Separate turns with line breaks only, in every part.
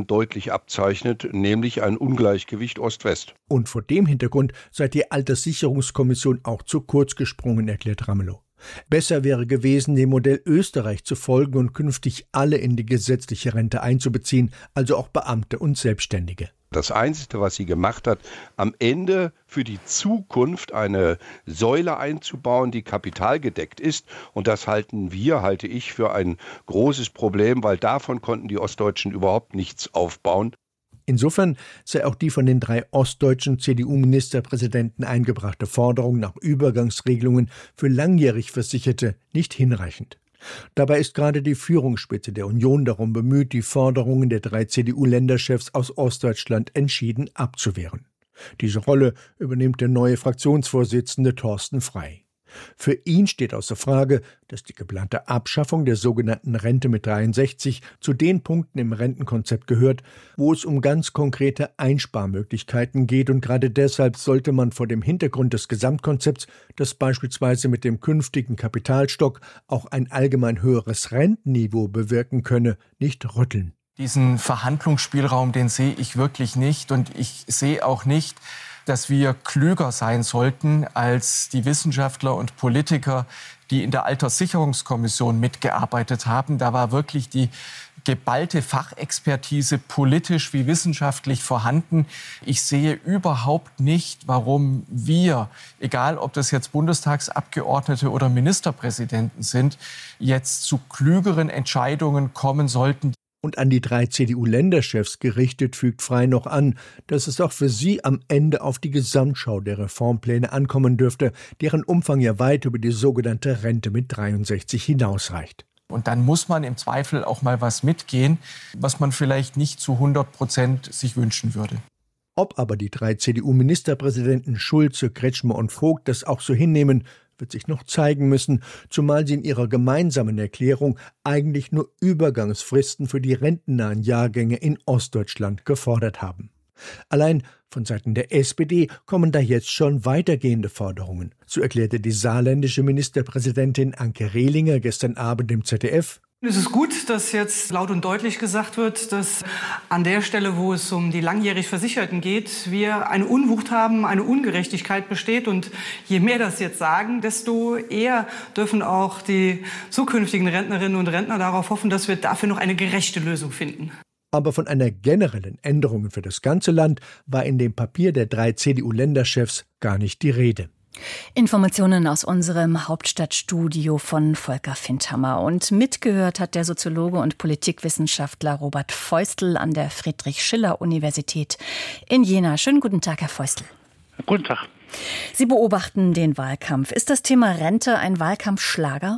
Osten deutlich abzeichnet, nämlich ein Ungleichgewicht Ost-West.
Und vor dem Hintergrund sei die Alterssicherungskommission auch zu kurz gesprungen, erklärt Ramelow. Besser wäre gewesen, dem Modell Österreich zu folgen und künftig alle in die gesetzliche Rente einzubeziehen, also auch Beamte und Selbstständige.
Das Einzige, was sie gemacht hat, am Ende für die Zukunft eine Säule einzubauen, die kapitalgedeckt ist. Und das halte ich für ein großes Problem, weil davon konnten die Ostdeutschen überhaupt nichts aufbauen.
Insofern sei auch die von den 3 ostdeutschen CDU-Ministerpräsidenten eingebrachte Forderung nach Übergangsregelungen für langjährig Versicherte nicht hinreichend. Dabei ist gerade die Führungsspitze der Union darum bemüht, die Forderungen der 3 CDU-Länderchefs aus Ostdeutschland entschieden abzuwehren. Diese Rolle übernimmt der neue Fraktionsvorsitzende Thorsten Frey. Für ihn steht außer Frage, dass die geplante Abschaffung der sogenannten Rente mit 63 zu den Punkten im Rentenkonzept gehört, wo es um ganz konkrete Einsparmöglichkeiten geht, und gerade deshalb sollte man vor dem Hintergrund des Gesamtkonzepts, das beispielsweise mit dem künftigen Kapitalstock auch ein allgemein höheres Rentenniveau bewirken könne, nicht rütteln.
Diesen Verhandlungsspielraum, den sehe ich wirklich nicht, und ich sehe auch nicht, dass wir klüger sein sollten als die Wissenschaftler und Politiker, die in der Alterssicherungskommission mitgearbeitet haben. Da war wirklich die geballte Fachexpertise politisch wie wissenschaftlich vorhanden. Ich sehe überhaupt nicht, warum wir, egal ob das jetzt Bundestagsabgeordnete oder Ministerpräsidenten sind, jetzt zu klügeren Entscheidungen kommen sollten.
Und an die 3 CDU-Länderchefs gerichtet fügt Frey noch an, dass es auch für sie am Ende auf die Gesamtschau der Reformpläne ankommen dürfte, deren Umfang ja weit über die sogenannte Rente mit 63 hinausreicht.
Und dann muss man im Zweifel auch mal was mitgehen, was man vielleicht nicht zu 100% sich wünschen würde.
Ob aber die 3 CDU-Ministerpräsidenten Schulze, Kretschmer und Vogt das auch so hinnehmen, wird sich noch zeigen müssen, zumal sie in ihrer gemeinsamen Erklärung eigentlich nur Übergangsfristen für die rentennahen Jahrgänge in Ostdeutschland gefordert haben. Allein von Seiten der SPD kommen da jetzt schon weitergehende Forderungen. So erklärte die saarländische Ministerpräsidentin Anke Rehlinger gestern Abend im ZDF:
Es ist gut, dass jetzt laut und deutlich gesagt wird, dass an der Stelle, wo es um die langjährig Versicherten geht, wir eine Unwucht haben, eine Ungerechtigkeit besteht. Und je mehr das jetzt sagen, desto eher dürfen auch die zukünftigen Rentnerinnen und Rentner darauf hoffen, dass wir dafür noch eine gerechte Lösung finden.
Aber von einer generellen Änderung für das ganze Land war in dem Papier der 3 CDU-Länderchefs gar nicht die Rede.
Informationen aus unserem Hauptstadtstudio von Volker Findhammer. Und mitgehört hat der Soziologe und Politikwissenschaftler Robert Feustel an der Friedrich-Schiller-Universität in Jena. Schönen guten Tag, Herr Feustel.
Guten Tag.
Sie beobachten den Wahlkampf. Ist das Thema Rente ein Wahlkampfschlager?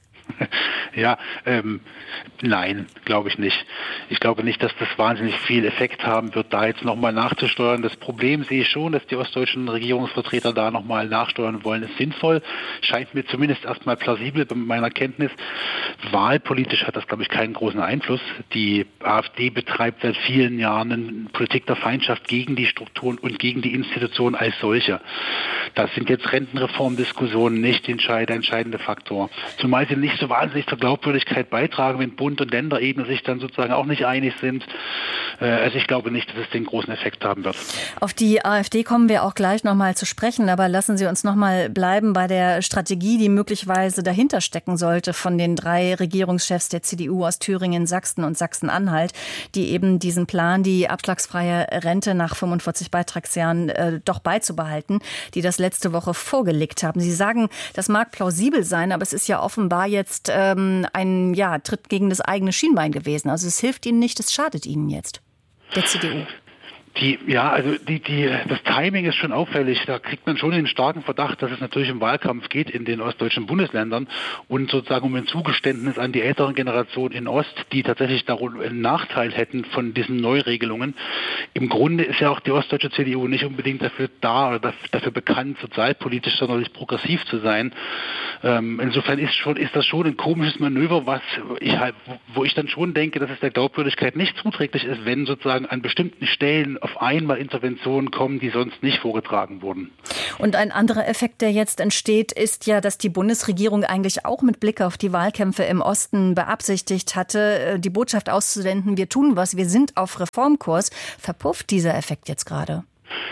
Ja, nein, glaube ich nicht. Ich glaube nicht, dass das wahnsinnig viel Effekt haben wird, da jetzt nochmal nachzusteuern. Das Problem sehe ich schon, dass die ostdeutschen Regierungsvertreter da nochmal nachsteuern wollen. Ist sinnvoll, scheint mir zumindest erstmal plausibel bei meiner Kenntnis. Wahlpolitisch hat das, glaube ich, keinen großen Einfluss. Die AfD betreibt seit vielen Jahren eine Politik der Feindschaft gegen die Strukturen und gegen die Institutionen als solche. Das sind jetzt Rentenreformdiskussionen nicht der entscheidende Faktor. Zumal sie nicht so wahnsinnig zur Glaubwürdigkeit beitragen, wenn Bund und Länderebene sich dann sozusagen auch nicht einig sind. Also ich glaube nicht, dass es den großen Effekt haben wird.
Auf die AfD kommen wir auch gleich nochmal zu sprechen, aber lassen Sie uns nochmal bleiben bei der Strategie, die möglicherweise dahinter stecken sollte von den 3 Regierungschefs der CDU aus Thüringen, Sachsen und Sachsen-Anhalt, die eben diesen Plan, die abschlagsfreie Rente nach 45 Beitragsjahren doch beizubehalten, die das letzte Woche vorgelegt haben. Sie sagen, das mag plausibel sein, aber es ist ja offenbar jetzt ein Tritt gegen das eigene Schienbein gewesen. Also es hilft Ihnen nicht, es schadet Ihnen jetzt, der CDU. Das Timing ist schon auffällig. Da kriegt man schon den starken Verdacht, dass es natürlich um Wahlkampf geht in den ostdeutschen Bundesländern und sozusagen um ein Zugeständnis an die älteren Generationen in Ost, die tatsächlich darunter einen Nachteil hätten von diesen Neuregelungen. Im Grunde ist ja auch die ostdeutsche CDU nicht unbedingt dafür bekannt, sozialpolitisch sonderlich progressiv zu sein. Insofern ist das schon ein komisches Manöver, wo ich dann schon denke, dass es der Glaubwürdigkeit nicht zuträglich ist, wenn sozusagen an bestimmten Stellen
auf einmal Interventionen kommen, die sonst nicht vorgetragen wurden.
Und ein anderer Effekt, der jetzt entsteht, ist ja, dass die Bundesregierung eigentlich auch mit Blick auf die Wahlkämpfe im Osten beabsichtigt hatte, die Botschaft auszusenden, wir tun was, wir sind auf Reformkurs. Verpufft dieser Effekt jetzt gerade?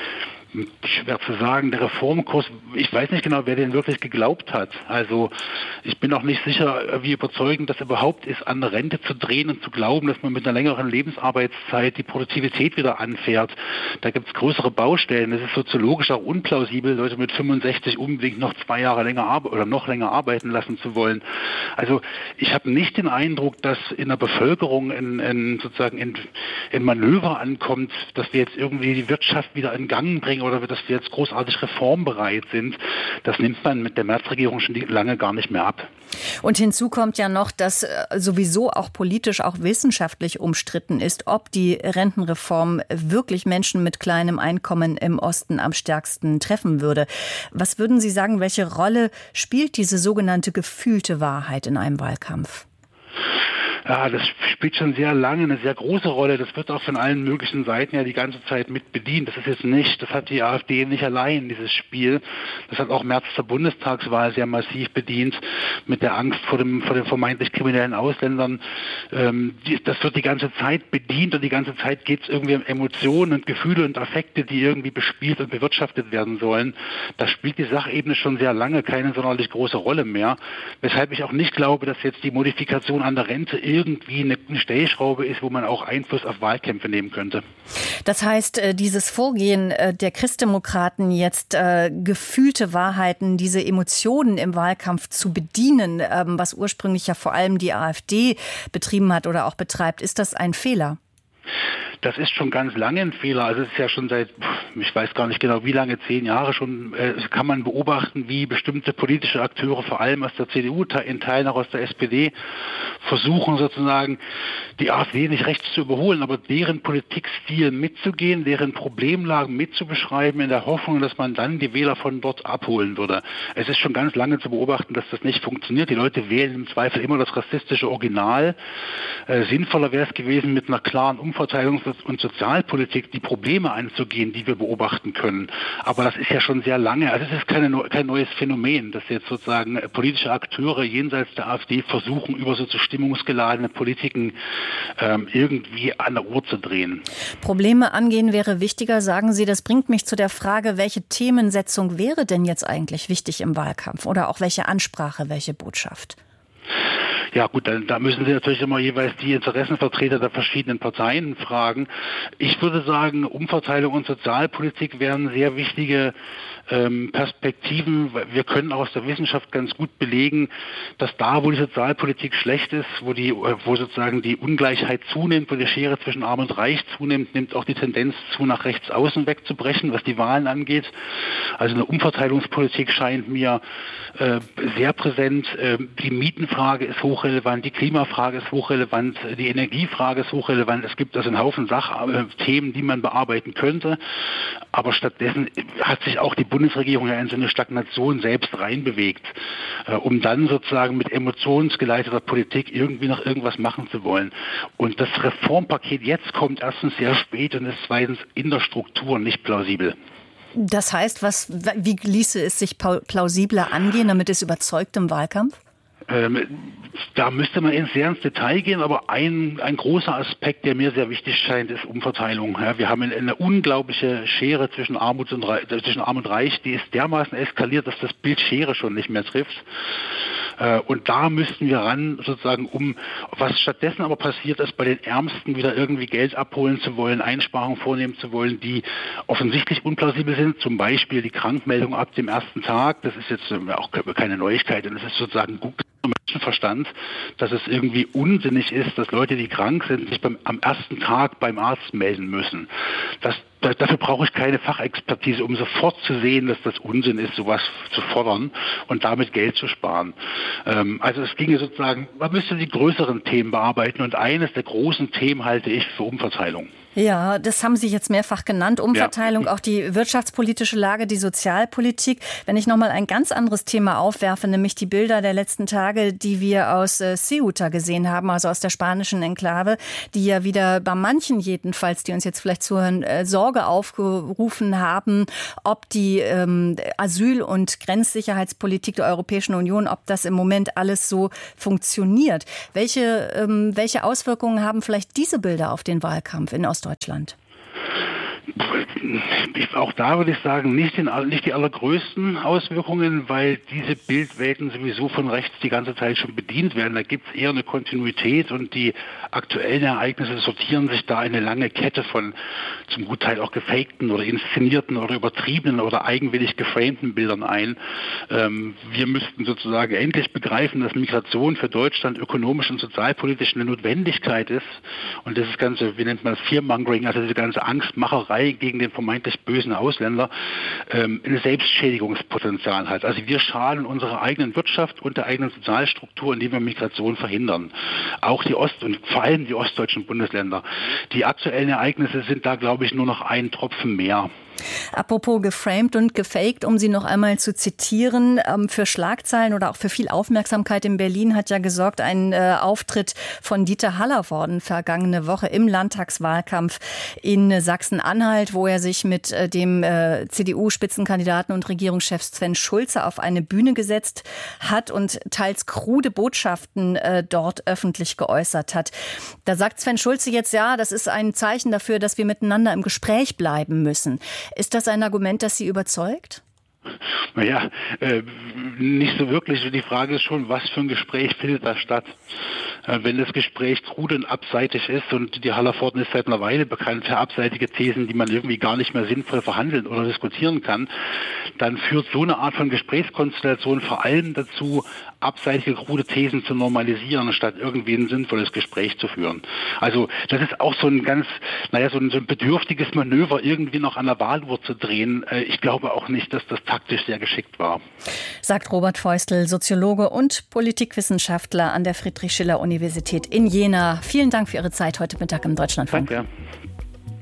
Schwer zu sagen, der Reformkurs, ich weiß nicht genau, wer den wirklich geglaubt hat. Also ich bin auch nicht sicher, wie überzeugend das überhaupt ist, an der Rente zu drehen und zu glauben, dass man mit einer längeren Lebensarbeitszeit die Produktivität wieder anfährt. Da gibt es größere Baustellen. Das ist soziologisch auch unplausibel, Leute mit 65 unbedingt noch 2 Jahre länger oder noch länger arbeiten lassen zu wollen. Also ich habe nicht den Eindruck, dass in der Bevölkerung sozusagen in Manöver ankommt, dass wir jetzt irgendwie die Wirtschaft wieder in Gang bringen oder dass wir jetzt großartig reformbereit sind. Das nimmt man mit der Märzregierung schon lange gar nicht mehr ab.
Und hinzu kommt ja noch, dass sowieso auch politisch, auch wissenschaftlich umstritten ist, ob die Rentenreform wirklich Menschen mit kleinem Einkommen im Osten am stärksten treffen würde. Was würden Sie sagen, welche Rolle spielt diese sogenannte gefühlte Wahrheit in einem Wahlkampf?
Ja, das spielt schon sehr lange eine sehr große Rolle. Das wird auch von allen möglichen Seiten ja die ganze Zeit mit bedient. Das hat die AfD nicht allein, dieses Spiel. Das hat auch Merz zur Bundestagswahl sehr massiv bedient, mit der Angst vor den vermeintlich kriminellen Ausländern. Das wird die ganze Zeit bedient und die ganze Zeit geht es irgendwie um Emotionen und Gefühle und Affekte, die irgendwie bespielt und bewirtschaftet werden sollen. Das spielt die Sachebene schon sehr lange keine sonderlich große Rolle mehr. Weshalb ich auch nicht glaube, dass jetzt die Modifikation an der Rente irgendwie eine Stellschraube ist, wo man auch Einfluss auf Wahlkämpfe nehmen könnte.
Das heißt, dieses Vorgehen der Christdemokraten jetzt gefühlte Wahrheiten, diese Emotionen im Wahlkampf zu bedienen, was ursprünglich ja vor allem die AfD betrieben hat oder auch betreibt, ist das ein Fehler?
Das ist schon ganz lange ein Fehler. Also es ist ja schon seit, ich weiß gar nicht genau wie lange, 10 Jahre schon, kann man beobachten, wie bestimmte politische Akteure, vor allem aus der CDU, in Teilen auch aus der SPD, versuchen sozusagen, die AfD nicht rechts zu überholen, aber deren Politikstil mitzugehen, deren Problemlagen mitzubeschreiben, in der Hoffnung, dass man dann die Wähler von dort abholen würde. Es ist schon ganz lange zu beobachten, dass das nicht funktioniert. Die Leute wählen im Zweifel immer das rassistische Original. Sinnvoller wäre es gewesen, mit einer klaren Umverteilungs- und Sozialpolitik die Probleme anzugehen, die wir beobachten können. Aber das ist ja schon sehr lange. Also es ist kein neues Phänomen, dass jetzt sozusagen politische Akteure jenseits der AfD versuchen, über so stimmungsgeladene Politiken irgendwie an der Uhr zu drehen.
Probleme angehen wäre wichtiger, sagen Sie. Das bringt mich zu der Frage, welche Themensetzung wäre denn jetzt eigentlich wichtig im Wahlkampf? Oder auch welche Ansprache, welche Botschaft?
Ja gut, da müssen Sie natürlich immer jeweils die Interessenvertreter der verschiedenen Parteien fragen. Ich würde sagen, Umverteilung und Sozialpolitik wären sehr wichtige Perspektiven. Wir können auch aus der Wissenschaft ganz gut belegen, dass da, wo die Sozialpolitik schlecht ist, wo sozusagen die Ungleichheit zunimmt, wo die Schere zwischen Arm und Reich zunimmt, nimmt auch die Tendenz zu, nach rechts außen wegzubrechen, was die Wahlen angeht. Also eine Umverteilungspolitik scheint mir sehr präsent. Die Mietenfrage ist hochrelevant, die Klimafrage ist hochrelevant, die Energiefrage ist hochrelevant. Es gibt also einen Haufen Sachthemen, die man bearbeiten könnte. Aber stattdessen hat sich auch die Bundesregierung ja in so eine Stagnation selbst reinbewegt, um dann sozusagen mit emotionsgeleiteter Politik irgendwie noch irgendwas machen zu wollen. Und das Reformpaket jetzt kommt erstens sehr spät und ist zweitens in der Struktur nicht plausibel.
Das heißt, wie ließe es sich plausibler angehen, damit es überzeugt im Wahlkampf?
Da müsste man sehr ins Detail gehen, aber ein großer Aspekt, der mir sehr wichtig scheint, ist Umverteilung. Ja, wir haben eine unglaubliche Schere zwischen Arm und Reich, die ist dermaßen eskaliert, dass das Bild Schere schon nicht mehr trifft. Und da müssten wir ran, sozusagen, was stattdessen aber passiert ist, bei den Ärmsten wieder irgendwie Geld abholen zu wollen, Einsparungen vornehmen zu wollen, die offensichtlich unplausibel sind. Zum Beispiel die Krankmeldung ab dem ersten Tag. Das ist jetzt auch keine Neuigkeit. Und es ist sozusagen gut Menschenverstand, dass es irgendwie unsinnig ist, dass Leute, die krank sind, sich am ersten Tag beim Arzt melden müssen. Dafür brauche ich keine Fachexpertise, um sofort zu sehen, dass das Unsinn ist, sowas zu fordern und damit Geld zu sparen. Also es ginge sozusagen, man müsste die größeren Themen bearbeiten und eines der großen Themen halte ich für Umverteilung.
Ja, das haben Sie jetzt mehrfach genannt. Umverteilung, auch die wirtschaftspolitische Lage, die Sozialpolitik. Wenn ich nochmal ein ganz anderes Thema aufwerfe, nämlich die Bilder der letzten Tage, die wir aus Ceuta gesehen haben, also aus der spanischen Enklave, die ja wieder bei manchen jedenfalls, die uns jetzt vielleicht zuhören, Sorge aufgerufen haben, ob die Asyl- und Grenzsicherheitspolitik der Europäischen Union, ob das im Moment alles so funktioniert. Welche Auswirkungen haben vielleicht diese Bilder auf den Wahlkampf in Ostdeutschland?
Auch da würde ich sagen, nicht die allergrößten Auswirkungen, weil diese Bildwelten sowieso von rechts die ganze Zeit schon bedient werden. Da gibt es eher eine Kontinuität und die aktuellen Ereignisse sortieren sich da in eine lange Kette von zum Gutteil auch gefakten oder inszenierten oder übertriebenen oder eigenwillig geframten Bildern ein. Wir müssten sozusagen endlich begreifen, dass Migration für Deutschland ökonomisch und sozialpolitisch eine Notwendigkeit ist und dieses ganze, wie nennt man das, Fearmongering, also diese ganze Angstmacherei gegen den vermeintlich bösen Ausländer, ein Selbstschädigungspotenzial hat. Also wir schaden unserer eigenen Wirtschaft und der eigenen Sozialstruktur, indem wir Migration verhindern. Auch die und vor allem die ostdeutschen Bundesländer. Die aktuellen Ereignisse sind da, glaube ich, nur noch ein Tropfen mehr.
Apropos geframed und gefaked, um Sie noch einmal zu zitieren, für Schlagzeilen oder auch für viel Aufmerksamkeit in Berlin hat ja gesorgt ein Auftritt von Dieter Hallervorden vergangene Woche im Landtagswahlkampf in Sachsen-Anhalt, wo er sich mit dem CDU-Spitzenkandidaten und Regierungschef Sven Schulze auf eine Bühne gesetzt hat und teils krude Botschaften dort öffentlich geäußert hat. Da sagt Sven Schulze jetzt, ja, das ist ein Zeichen dafür, dass wir miteinander im Gespräch bleiben müssen. Ist das ein Argument, das Sie überzeugt?
Naja, nicht so wirklich. Die Frage ist schon, was für ein Gespräch findet da statt? Wenn das Gespräch krude und abseitig ist, und die Hallervorden ist seit einer Weile bekannt für abseitige Thesen, die man irgendwie gar nicht mehr sinnvoll verhandeln oder diskutieren kann, dann führt so eine Art von Gesprächskonstellation vor allem dazu, abseitige, krude Thesen zu normalisieren, statt irgendwie ein sinnvolles Gespräch zu führen. Also das ist auch so ein ganz, so ein bedürftiges Manöver, irgendwie noch an der Wahluhr zu drehen. Ich glaube auch nicht, dass das taktisch sehr geschickt war.
Sagt Robert Feustel, Soziologe und Politikwissenschaftler an der Friedrich-Schiller-Universität in Jena. Vielen Dank für Ihre Zeit heute Mittag im Deutschlandfunk.
Danke.